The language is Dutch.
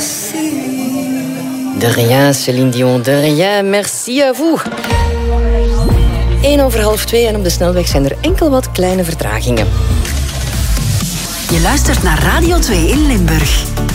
De rien, Céline Dion, de rien, merci à vous. 1:30 en op de snelweg zijn er enkel wat kleine vertragingen. Je luistert naar Radio 2 in Limburg.